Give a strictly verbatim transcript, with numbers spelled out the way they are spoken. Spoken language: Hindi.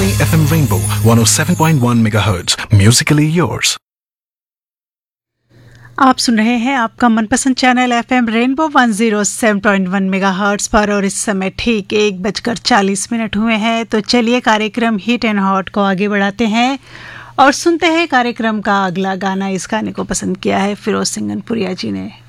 Akashvani F M Rainbow one oh seven point one megahertz. Musically yours. आप सुन रहे हैं आपका मनपसंद channel FM rainbow one oh seven point one megahertz पर और इस समय ठीक एक बजकर चालीस मिनट हुए हैं। तो चलिए कार्यक्रम हिट एंड हॉट को आगे बढ़ाते हैं और सुनते हैं कार्यक्रम का अगला गाना। इस गाने को पसंद किया है फिरोज सिंघनपुरिया जी ने।